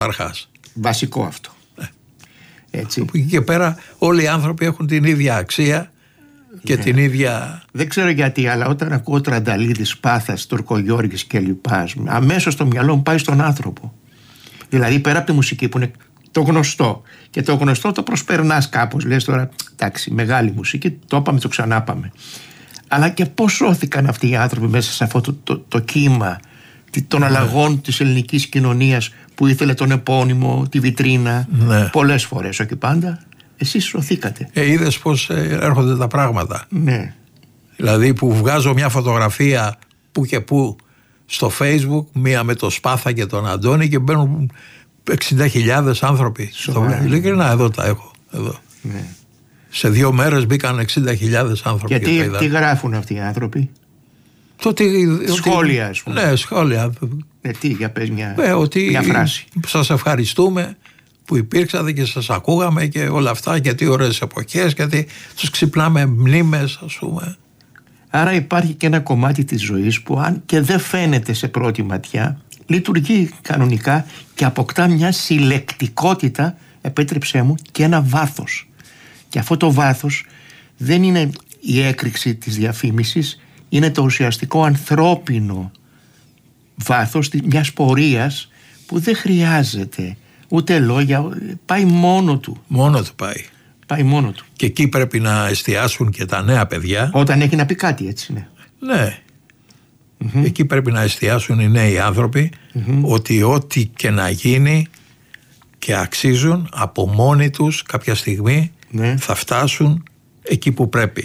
Αρχάς. Βασικό αυτό. Έτσι. Από εκεί και πέρα όλοι οι άνθρωποι έχουν την ίδια αξία και την ίδια. Δεν ξέρω γιατί, αλλά όταν ακούω Τρανταλίδης, Πάθας, Τουρκογιώργης κλπ., αμέσως το μυαλό μου πάει στον άνθρωπο. Δηλαδή πέρα από τη μουσική που είναι το γνωστό, και το γνωστό το προσπερνάς κάπως. Λες τώρα, εντάξει, μεγάλη μουσική, το είπαμε, το ξανάπαμε. Αλλά και πώς σώθηκαν αυτοί οι άνθρωποι μέσα σε αυτό το κύμα των αλλαγών της ελληνικής κοινωνίας που ήθελε τον επώνυμο, τη βιτρίνα, πολλές φορές, όχι πάντα. Εσείς σωθήκατε. Είδες πως έρχονται τα πράγματα. Ναι. Δηλαδή που βγάζω μια φωτογραφία που και που στο Facebook, μία με το Σπάθα και τον Αντώνη, και μπαίνουν 60.000 άνθρωποι. Ειλικρινά, εδώ τα έχω. Εδώ. Ναι. Σε 2 μέρες μπήκαν 60.000 άνθρωποι. Και τι γράφουν αυτοί οι άνθρωποι? Σχόλια, ας πούμε. Ναι, σχόλια. Τι, για πες μια φράση. Σας ευχαριστούμε που υπήρξατε και σας ακούγαμε και όλα αυτά, και τι ωραίες εποχές, και τους ξυπνάμε μνήμες, ας πούμε. Άρα υπάρχει και ένα κομμάτι της ζωής που, αν και δεν φαίνεται σε πρώτη ματιά, λειτουργεί κανονικά και αποκτά μια συλλεκτικότητα, επέτρεψέ μου, και ένα βάθος. Και αυτό το βάθος δεν είναι η έκρηξη της διαφήμισης, είναι το ουσιαστικό ανθρώπινο βάθος μιας πορείας που δεν χρειάζεται ούτε λόγια, πάει μόνο του. Μόνο του πάει. Πάει μόνο του. Και εκεί πρέπει να εστιάσουν και τα νέα παιδιά. Όταν έχει να πει κάτι, έτσι, ναι. Ναι. Εκεί πρέπει να εστιάσουν οι νέοι άνθρωποι, ότι ό,τι και να γίνει και αξίζουν, από μόνοι τους κάποια στιγμή θα φτάσουν εκεί που πρέπει.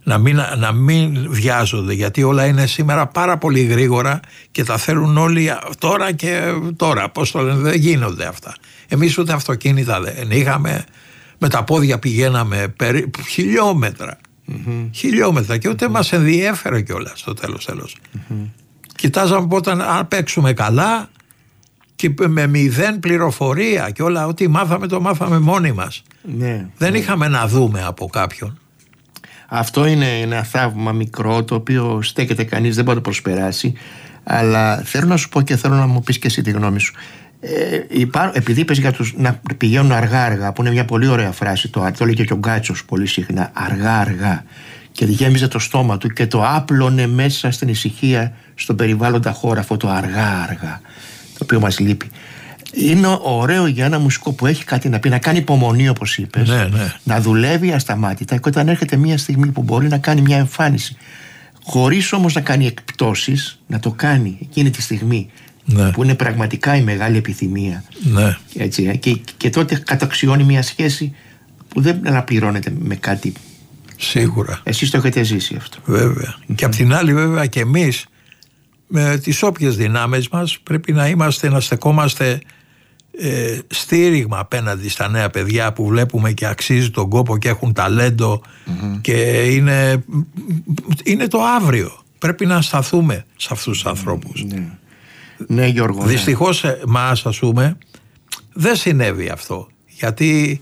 Να μην βιάζονται, γιατί όλα είναι σήμερα πάρα πολύ γρήγορα και τα θέλουν όλοι τώρα και τώρα. Πώς το λένε, δεν γίνονται αυτά. Εμείς ούτε αυτοκίνητα δεν είχαμε, με τα πόδια πηγαίναμε χιλιόμετρα. Χιλιόμετρα, και ούτε μας ενδιέφερε κιόλας στο τέλος. Κοιτάζαμε όταν αν παίξουμε καλά και με 0 πληροφορία και όλα, ό,τι μάθαμε το μάθαμε μόνοι μας. Δεν είχαμε να δούμε από κάποιον. Αυτό είναι ένα θαύμα μικρό, το οποίο στέκεται κανείς, δεν μπορεί να το προσπεράσει. Αλλά θέλω να σου πω και θέλω να μου πεις και εσύ τη γνώμη σου. Επειδή είπες για τους να πηγαίνουν αργά-αργά, που είναι μια πολύ ωραία φράση, το έλεγε και ο Γκάτσος πολύ συχνά, αργά-αργά, και γέμιζε το στόμα του και το άπλωνε μέσα στην ησυχία στον περιβάλλοντα χώρο, αυτό το αργά-αργά, το οποίο μας λείπει. Είναι ωραίο για ένα μουσικό που έχει κάτι να πει, να κάνει υπομονή, όπως είπες, να δουλεύει ασταμάτητα, και όταν έρχεται μια στιγμή που μπορεί να κάνει μια εμφάνιση, χωρίς όμως να κάνει εκπτώσεις, να το κάνει εκείνη τη στιγμή, που είναι πραγματικά η μεγάλη επιθυμία. Έτσι, και τότε καταξιώνει μια σχέση που δεν αναπληρώνεται με κάτι. Σίγουρα. Εσείς το έχετε ζήσει αυτό. Βέβαια. Και απ' την άλλη, βέβαια, και εμείς με τις όποιες δυνάμεις μας πρέπει να στεκόμαστε στήριγμα απέναντι στα νέα παιδιά που βλέπουμε και αξίζει τον κόπο και έχουν ταλέντο και είναι το αύριο. Πρέπει να σταθούμε σε αυτούς τους ανθρώπους. Ναι, Γιώργο. Δυστυχώς μας, ας πούμε, δεν συνέβη αυτό, γιατί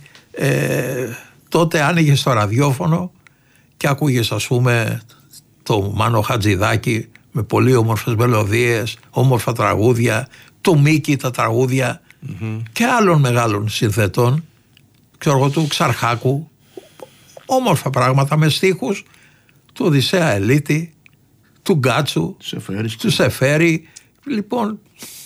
τότε άνοιγες το ραδιόφωνο και άκουγες, ας πούμε, το Μάνο Χατζηδάκη με πολύ όμορφες μελωδίες, όμορφα τραγούδια, του Μίκη τα τραγούδια και άλλων μεγάλων συνθετών, ξέρω εγώ, του Ξαρχάκου, όμορφα πράγματα με στίχους του Οδυσσέα Ελίτη, του Γκάτσου, του Σεφέρη. Λοιπόν,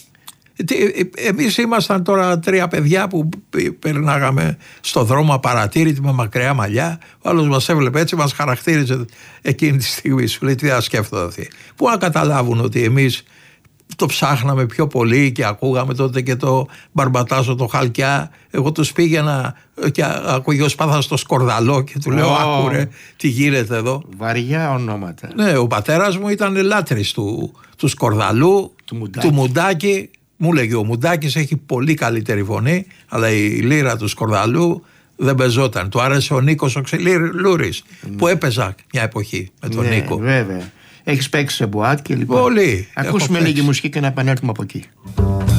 εμείς ήμασταν τώρα 3 παιδιά που περνάγαμε στο δρόμο απαρατήρητοι με μακριά μαλλιά. Ο άλλος μας έβλεπε έτσι, μας χαρακτήριζε εκείνη τη στιγμή. Σου λέει, τι θα σκέφτονται αυτοί. Πού να καταλάβουν ότι εμείς το ψάχναμε πιο πολύ και ακούγαμε τότε και το Μπαρμπατάζο, το Χαλκιά. Εγώ τους πήγαινα και ακούγε ο Σπάθας στο Σκορδαλό και του λέω, άκουρε τι γίνεται εδώ. Βαριά ονόματα. Ναι, ο πατέρας μου ήταν λάτρης του Σκορδαλού, του Μουντάκη. Μου λέγε, ο Μουντάκης έχει πολύ καλύτερη φωνή, αλλά η λύρα του Σκορδαλού δεν πεζόταν. Του άρεσε ο Νίκος ο Ξυλούρης, που έπαιζα μια εποχή με τον Νίκο. Βέβαια. Έχεις παίξει σε μπουάτ και λοιπόν. Πολύ. Ακούσουμε λίγη μουσική και να επανέλθουμε από εκεί.